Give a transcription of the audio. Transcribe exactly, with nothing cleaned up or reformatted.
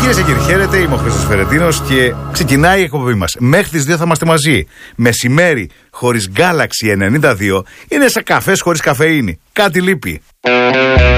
Κυρίες και κύριοι, χαίρετε, είμαι ο Χρήστος Φερετίνος και ξεκινάει η εκπομπή μας. Μέχρι τις δύο θα είμαστε μαζί. Μεσημέρι χωρίς Galaxy ενενήντα δύο είναι σαν καφές χωρίς καφεΐνη. Κάτι λείπει.